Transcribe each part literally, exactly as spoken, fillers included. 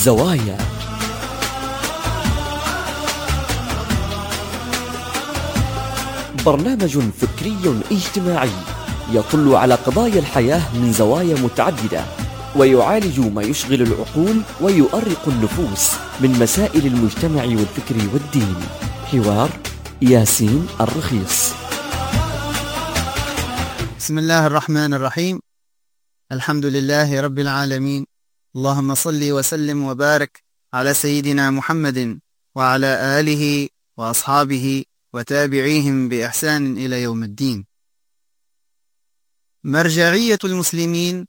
الزوايا. برنامج فكري اجتماعي يطل على قضايا الحياة من زوايا متعددة، ويعالج ما يشغل العقول ويؤرق النفوس من مسائل المجتمع والفكر والدين. حوار ياسين الرخيص. بسم الله الرحمن الرحيم. الحمد لله رب العالمين، اللهم صل وسلم وبارك على سيدنا محمد وعلى آله وأصحابه وتابعيهم بإحسان إلى يوم الدين. مرجعية المسلمين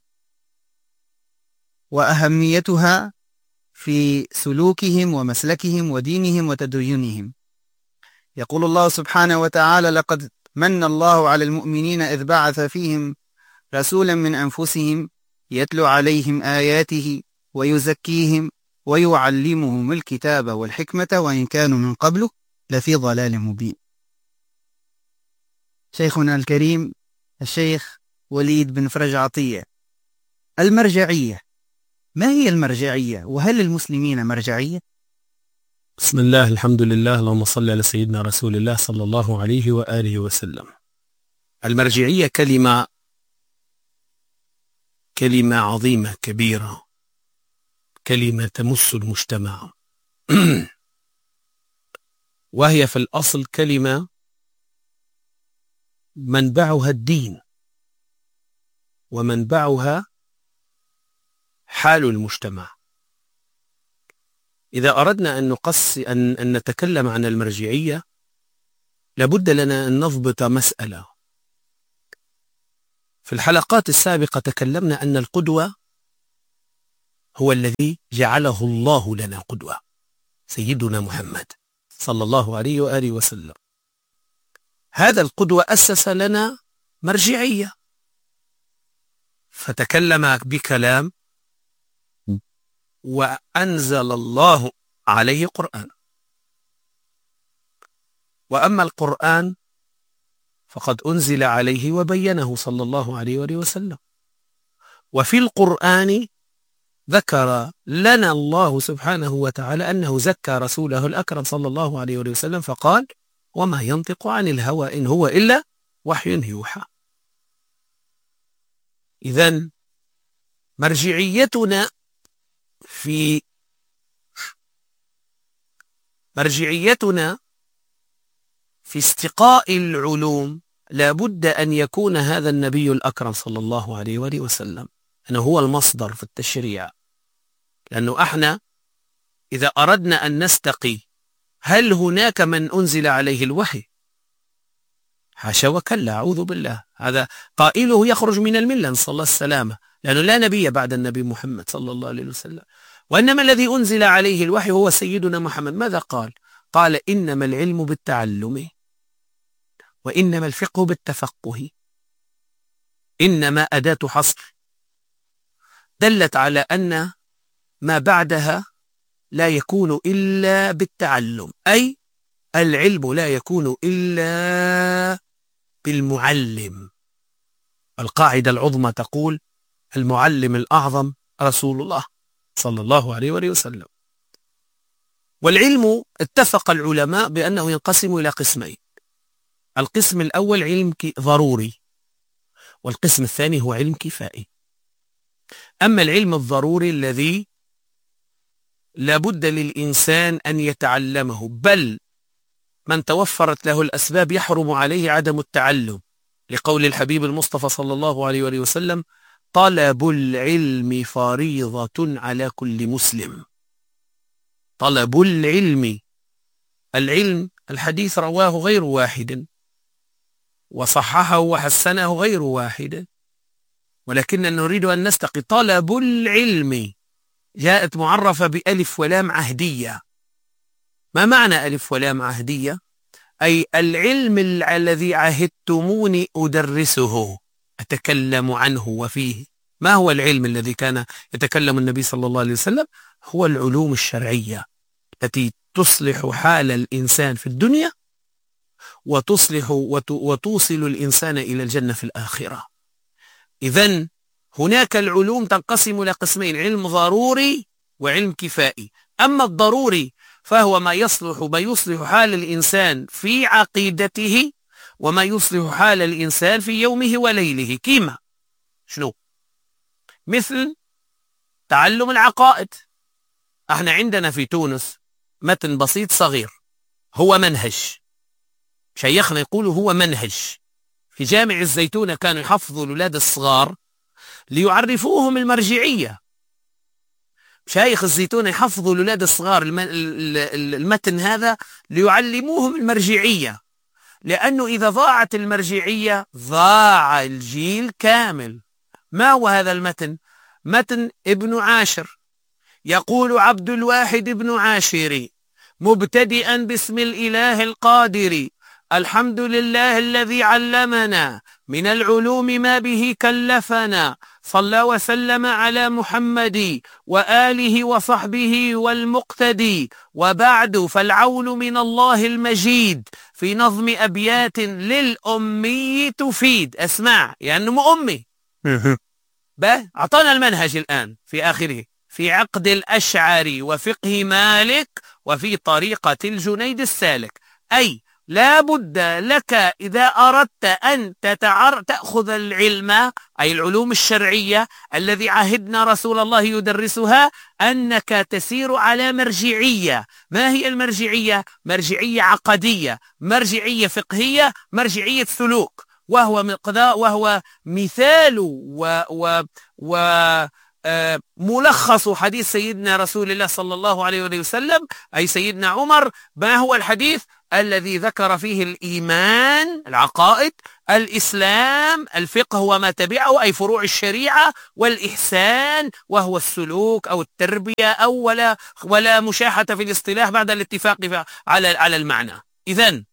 وأهميتها في سلوكهم ومسلكهم ودينهم وتدينهم. يقول الله سبحانه وتعالى: لقد من الله على المؤمنين إذ بعث فيهم رسولا من أنفسهم يتلو عليهم آياته ويزكيهم ويعلمهم الكتاب والحكمة وإن كانوا من قبل لفي ضلال مبين. شيخنا الكريم الشيخ وليد بن فرج عطية، المرجعية، ما هي المرجعية؟ وهل المسلمين مرجعية؟ بسم الله، الحمد لله، اللهم صل على سيدنا رسول الله صلى الله عليه وآله وسلم. المرجعية كلمة كلمة عظيمة كبيرة، كلمة تمس المجتمع وهي في الأصل كلمة منبعها الدين ومنبعها حال المجتمع. إذا أردنا أن نقص أن, أن نتكلم عن المرجعية لابد لنا أن نضبط مسألة. في الحلقات السابقة تكلمنا أن القدوة هو الذي جعله الله لنا قدوة، سيدنا محمد صلى الله عليه وآله وسلم. هذا القدوة أسس لنا مرجعية، فتكلم بكلام وأنزل الله عليه قرآن. وأما القرآن فقد أنزل عليه وبينه صلى الله عليه وآله وسلم. وفي القرآن ذكر لنا الله سبحانه وتعالى أنه زكى رسوله الأكرم صلى الله عليه وآله وسلم فقال: وما ينطق عن الهوى إن هو إلا وحي يوحى. إذن مرجعيتنا في مرجعيتنا في استقاء العلوم لابد أن يكون هذا النبي الأكرم صلى الله عليه وآله وسلم أنه هو المصدر في التشريع. لأنه احنا إذا أردنا أن نستقي، هل هناك من أنزل عليه الوحي؟ حاشا وكلا، أعوذ بالله، هذا قائله يخرج من الملة، نسأل الله السلامة، لأنه لا نبي بعد النبي محمد صلى الله عليه وسلم. وإنما الذي أنزل عليه الوحي هو سيدنا محمد. ماذا قال؟ قال: إنما العلم بالتعلم وإنما الفقه بالتفقه. إنما أداة حصر دلت على أن ما بعدها لا يكون إلا بالتعلم، أي العلم لا يكون إلا بالمعلم. القاعدة العظمى تقول: المعلم الأعظم رسول الله صلى الله عليه وآله وسلم. والعلم اتفق العلماء بأنه ينقسم إلى قسمين. القسم الأول علم ضروري، والقسم الثاني هو علم كفائي. أما العلم الضروري الذي لابد للإنسان أن يتعلمه، بل من توفرت له الأسباب يحرم عليه عدم التعلم، لقول الحبيب المصطفى صلى الله عليه وآله وسلم: طلب العلم فريضة على كل مسلم. طلب العلم، العلم الحديث رواه غير واحد وصححه وحسنه غير واحد، ولكننا نريد أن نستقي. طلب العلم جاءت معرفة بألف ولام عهدية. ما معنى ألف ولام عهدية؟ أي العلم الذي عهدتموني أدرسه، أتكلم عنه وفيه. ما هو العلم الذي كان يتكلم النبي صلى الله عليه وسلم؟ هو العلوم الشرعية التي تصلح حال الإنسان في الدنيا وتصلح وتوصل الإنسان إلى الجنة في الآخرة. إذن هناك العلوم تنقسم إلى قسمين: علم ضروري وعلم كفائي. أما الضروري فهو ما يصلح ما يصلح حال الإنسان في عقيدته وما يصلح حال الإنسان في يومه وليله. كيما شنو؟ مثل تعلم العقائد. احنا عندنا في تونس متن بسيط صغير هو منهج، شيخنا يقولوا هو منهج. في جامع الزيتونة كانوا يحفظوا الأولاد الصغار ليعرفوهم المرجعية. شيخ الزيتونة يحفظوا الأولاد الصغار المتن هذا ليعلموهم المرجعية، لأنه إذا ضاعت المرجعية ضاع الجيل كامل. ما هو هذا المتن؟ متن ابن عاشر. يقول عبد الواحد بن عاشر مبتدئا باسم الإله القادر: الحمد لله الذي علمنا من العلوم ما به كلفنا، صلى وسلم على محمد وآله وصحبه والمقتدي، وبعد فالعون من الله المجيد في نظم أبيات للأمي تفيد. أسمع يعني مؤمي. أعطانا المنهج الآن في آخره: في عقد الأشعري وفقه مالك وفي طريقة الجنيد السالك. أي لا بد لك إذا أردت أن تتعر تأخذ العلم أي العلوم الشرعية الذي عهدنا رسول الله يدرسها أنك تسير على مرجعية. ما هي المرجعية؟ مرجعية عقدية، مرجعية فقهية، مرجعية سلوك، وهو مقدار وهو مثال و, و, و ملخص حديث سيدنا رسول الله صلى الله عليه وسلم أي سيدنا عمر. ما هو الحديث الذي ذكر فيه الإيمان العقائد، الإسلام الفقه وما تبعه أي فروع الشريعة، والإحسان وهو السلوك أو التربية أو ولا ولا مشاحة في الاصطلاح بعد الاتفاق على على المعنى. إذن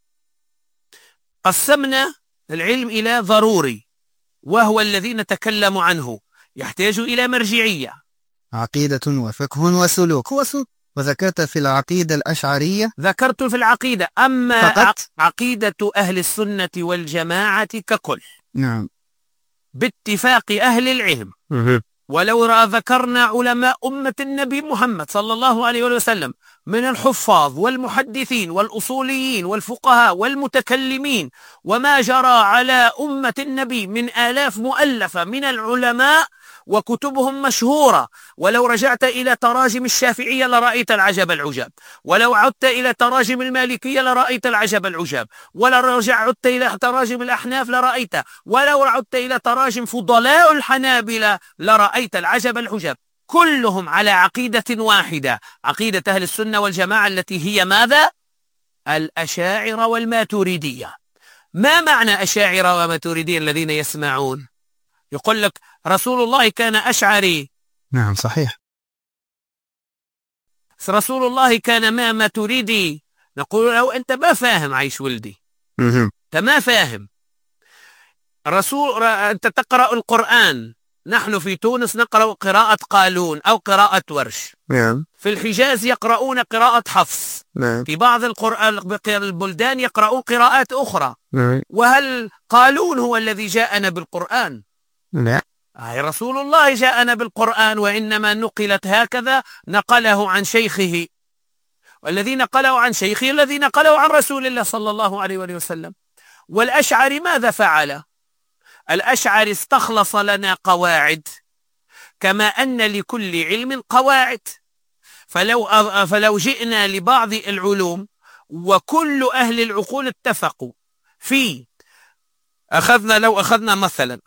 قسمنا العلم إلى ضروري وهو الذي نتكلم عنه، يحتاج إلى مرجعية، عقيدة وفقه وسلوك. وذكرت في العقيدة الأشعرية. ذكرت في العقيدة. أما فقط؟ عقيدة أهل السنة والجماعة ككل نعم باتفاق أهل العلم. ولو ذكرنا علماء أمة النبي محمد صلى الله عليه وسلم من الحفاظ والمحدثين والأصوليين والفقهاء والمتكلمين وما جرى على أمة النبي من آلاف مؤلفة من العلماء وكتبهم مشهورة، ولو رجعت إلى تراجم الشافعية لرأيت العجب العجاب، ولو عدت إلى تراجم المالكية لرأيت العجب العجاب، ولو رجعت إلى تراجم الأحناف لرأيت، ولو عدت إلى تراجم فضلاء الحنابلة لرأيت العجب العجاب. كلهم على عقيدة واحدة، عقيدة أهل السنة والجماعة التي هي ماذا؟ الأشاعرة والماتريدية. ما معنى أشاعرة وماتريدية الذين يسمعون؟ يقول لك رسول الله كان أشعري. نعم صحيح. رسول الله كان ما ماتريدي. نقول له أنت ما فاهم عيش ولدي، أنت ما فاهم. رسول أنت تقرأ القرآن، نحن في تونس نقرأ قراءة قالون أو قراءة ورش. نعم. في الحجاز يقرؤون قراءة حفص. نعم. في بعض القرآن البلدان يقرؤون قراءات أخرى. نعم. وهل قالون هو الذي جاءنا بالقرآن؟ لا. أي رسول الله جاءنا بالقرآن، وإنما نقلت هكذا، نقله عن شيخه، والذي نقله عن شيخه الذي نقله عن رسول الله صلى الله عليه وسلم. والأشعري ماذا فعل؟ الأشعري استخلص لنا قواعد كما أن لكل علم قواعد. فلو فلو جئنا لبعض العلوم وكل أهل العقول اتفقوا في أخذنا لو أخذنا مثلا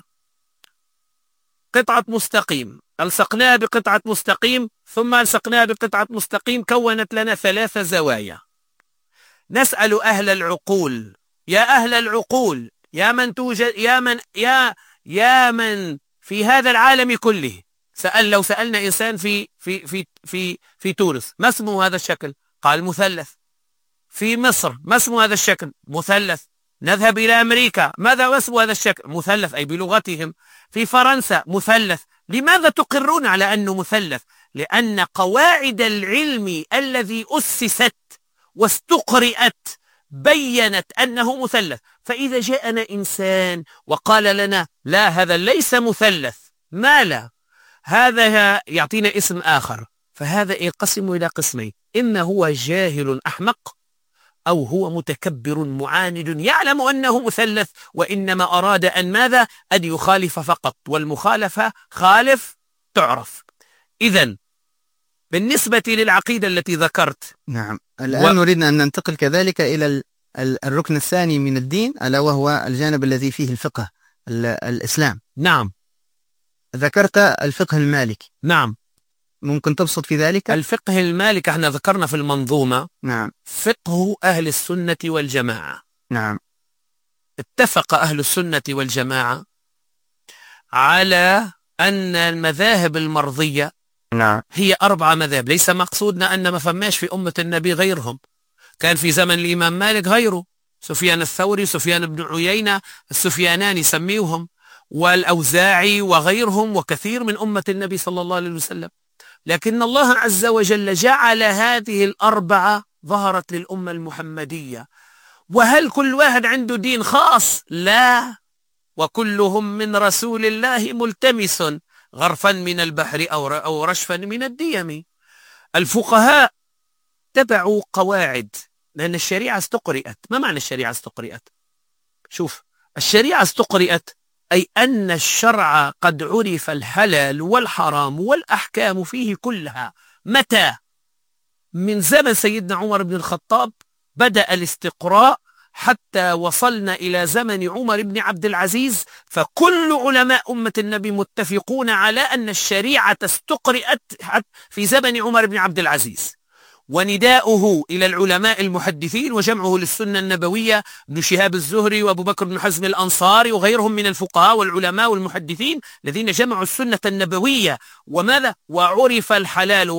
قطعة مستقيم، ألصقناها بقطعة مستقيم ثم ألصقناها بقطعة مستقيم كونت لنا ثلاث زوايا. نسأل أهل العقول: يا أهل العقول، يا من توجد يا من يا يا من في هذا العالم كله، سأل لو سألنا إنسان في في في في في تونس ما اسمه هذا الشكل؟ قال مثلث. في مصر ما اسمه هذا الشكل؟ مثلث. نذهب إلى أمريكا، ماذا اسمه هذا الشكل؟ مثلث، أي بلغتهم. في فرنسا مثلث. لماذا تقرون على أنه مثلث؟ لأن قواعد العلم الذي أسست واستقرأت بيّنت أنه مثلث. فإذا جاءنا إنسان وقال لنا لا هذا ليس مثلث، ما لا، هذا يعطينا اسم آخر، فهذا ينقسم إلى قسمين: إما هو جاهل أحمق، أو هو متكبر معاند يعلم أنه مثلث، وإنما أراد أن ماذا؟ أن يخالف فقط، والمخالفة خالف تعرف. إذن بالنسبة للعقيدة التي ذكرت، نعم، الآن و... نريد أن ننتقل كذلك إلى الركن الثاني من الدين، ألا وهو الجانب الذي فيه الفقه، الإسلام. نعم. ذكرت الفقه المالكي. نعم. ممكن تبسط في ذلك؟ الفقه المالكي احنا ذكرنا في المنظومة. نعم. فقه أهل السنة والجماعة. نعم. اتفق أهل السنة والجماعة على أن المذاهب المرضية نعم هي أربعة مذاهب. ليس مقصودنا أن ما فماش في أمة النبي غيرهم، كان في زمن الإمام مالك غيره، سفيان الثوري، سفيان بن عيينة، السفيانان يسميوهم، والأوزاعي وغيرهم، وكثير من أمة النبي صلى الله عليه وسلم. لكن الله عز وجل جعل هذه الأربعة ظهرت للأمة المحمدية. وهل كل واحد عنده دين خاص؟ لا، وكلهم من رسول الله ملتمس غرفا من البحر أو رشفا من الديم. الفقهاء تبعوا قواعد، لأن الشريعة استقرئت. ما معنى الشريعة استقرئت؟ شوف، الشريعة استقرئت أي أن الشرع قد عرف الحلال والحرام والأحكام فيه كلها. متى؟ من زمن سيدنا عمر بن الخطاب بدأ الاستقراء حتى وصلنا إلى زمن عمر بن عبد العزيز، فكل علماء أمة النبي متفقون على أن الشريعة استقرئت في زمن عمر بن عبد العزيز. ونداؤه إلى العلماء المحدثين وجمعه للسنة النبوية، ابن شهاب الزهري وأبو بكر بن حزم الأنصاري وغيرهم من الفقهاء والعلماء والمحدثين الذين جمعوا السنة النبوية. وماذا؟ وعرف الحلال